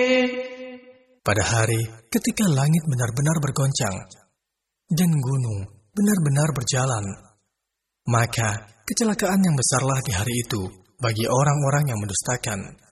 Pada hari ketika langit benar-benar bergoncang dan gunung benar-benar berjalan, maka kecelakaan yang besarlah di hari itu bagi orang-orang yang mendustakan.